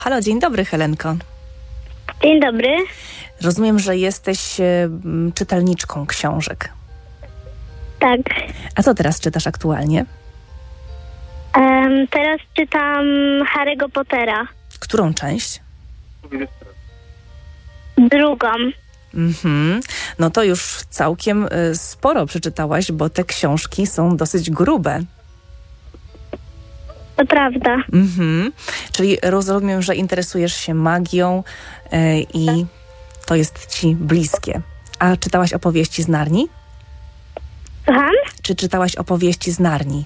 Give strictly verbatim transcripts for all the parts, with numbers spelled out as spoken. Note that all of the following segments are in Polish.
Halo, dzień dobry, Helenko. Dzień dobry. Rozumiem, że jesteś e, czytelniczką książek. Tak. A co teraz czytasz aktualnie? Um, teraz czytam Harry'ego Pottera. Którą część? Drugą. Mhm. No to już całkiem y, sporo przeczytałaś, bo te książki są dosyć grube. To prawda. Mhm. Czyli rozumiem, że interesujesz się magią y, i to jest ci bliskie. A czytałaś opowieści z Narni? Słucham? Czy czytałaś opowieści z Narni?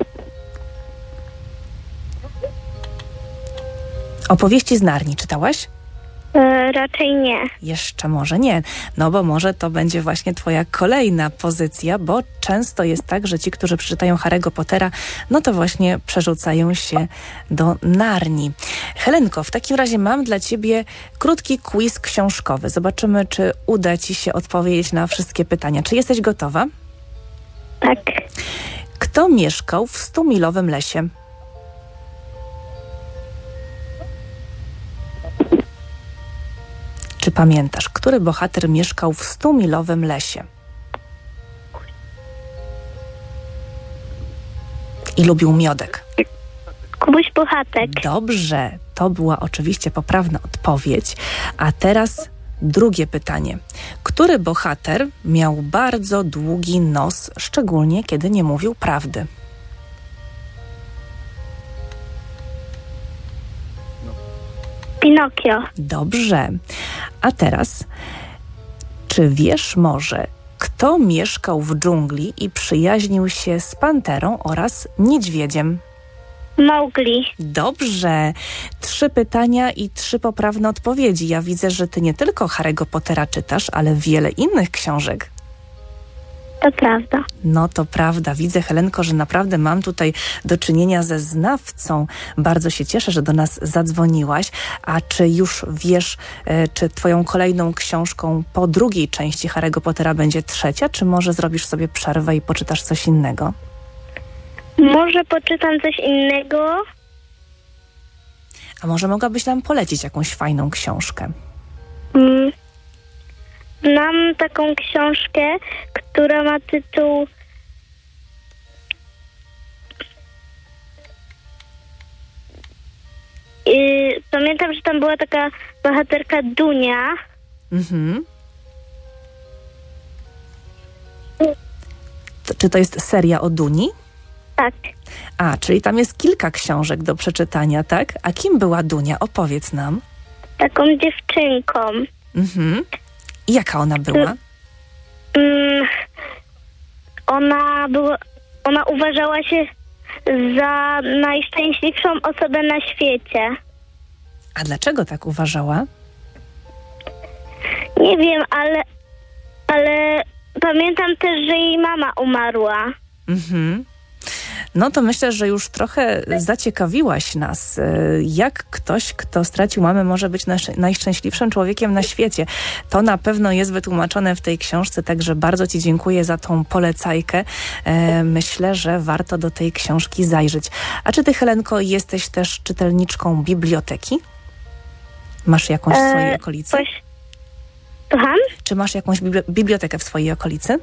Opowieści z Narni czytałaś? E, raczej nie. Jeszcze może nie, no bo może to będzie właśnie twoja kolejna pozycja, bo często jest tak, że ci, którzy przeczytają Harry'ego Pottera, no to właśnie przerzucają się do Narni. Helenko, w takim razie mam dla ciebie krótki quiz książkowy. Zobaczymy, czy uda ci się odpowiedzieć na wszystkie pytania. Czy jesteś gotowa? Tak. Kto mieszkał w stumilowym lesie? Czy pamiętasz, który bohater mieszkał w stumilowym lesie? I lubił miodek. Kubuś Puchatek. Dobrze, to była oczywiście poprawna odpowiedź. A teraz drugie pytanie. Który bohater miał bardzo długi nos, szczególnie kiedy nie mówił prawdy? Pinokio. Dobrze. A teraz, czy wiesz może, kto mieszkał w dżungli i przyjaźnił się z panterą oraz niedźwiedziem? Mowgli. Dobrze. Trzy pytania i trzy poprawne odpowiedzi. Ja widzę, że ty nie tylko Harry'ego Pottera czytasz, ale wiele innych książek. To prawda. No to prawda. Widzę, Helenko, że naprawdę mam tutaj do czynienia ze znawcą. Bardzo się cieszę, że do nas zadzwoniłaś. A czy już wiesz, e, czy twoją kolejną książką po drugiej części Harry'ego Pottera będzie trzecia, czy może zrobisz sobie przerwę i poczytasz coś innego? Może poczytam coś innego? A może mogłabyś nam polecić jakąś fajną książkę? Mm. Znam taką książkę, która ma tytuł Yy, pamiętam, że tam była taka bohaterka Dunia. Mhm. To, czy to jest seria o Duni? Tak. A, czyli tam jest kilka książek do przeczytania, tak? A kim była Dunia? Opowiedz nam. Taką dziewczynką. Mhm. I jaka ona była? Mm, ona była, ona uważała się za najszczęśliwszą osobę na świecie. A dlaczego tak uważała? Nie wiem, ale, ale pamiętam też, że jej mama umarła. Mhm. No to myślę, że już trochę zaciekawiłaś nas, jak ktoś, kto stracił mamę, może być najszczęśliwszym człowiekiem na świecie. To na pewno jest wytłumaczone w tej książce, także bardzo ci dziękuję za tą polecajkę. Myślę, że warto do tej książki zajrzeć. A czy ty, Helenko, jesteś też czytelniczką biblioteki? Masz jakąś w swojej okolicy? Coś... Słucham? Czy masz jakąś bibli- bibliotekę w swojej okolicy?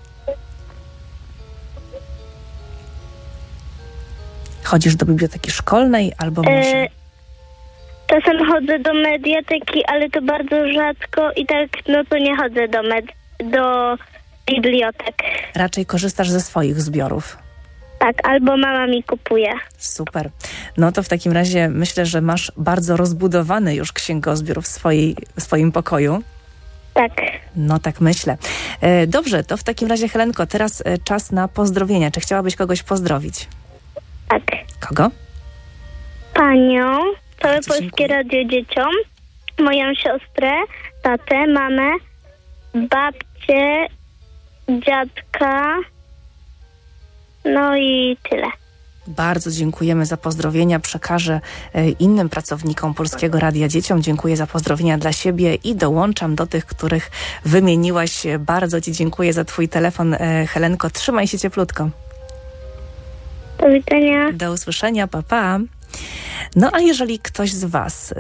Chodzisz do biblioteki szkolnej albo może... E, czasem chodzę do mediateki, ale to bardzo rzadko i tak, no to nie chodzę do, med- do bibliotek. Raczej korzystasz ze swoich zbiorów. Tak, albo mama mi kupuje. Super. No to w takim razie myślę, że masz bardzo rozbudowany już księgozbiór w, swojej, w swoim pokoju. Tak. No tak myślę. E, dobrze, to w takim razie, Helenko, teraz e, czas na pozdrowienia. Czy chciałabyś kogoś pozdrowić? Tak. Kogo? Panią, całe Bardzo Polskie dziękuję. Radio dzieciom, moją siostrę, tatę, mamę, babcię, dziadka, no i tyle. Bardzo dziękujemy za pozdrowienia. Przekażę e, innym pracownikom Polskiego Radia Dzieciom. Dziękuję za pozdrowienia dla siebie i dołączam do tych, których wymieniłaś. Bardzo ci dziękuję za twój telefon, e, Helenko. Trzymaj się cieplutko. Do widzenia. Do usłyszenia. Pa, pa. No a jeżeli ktoś z Was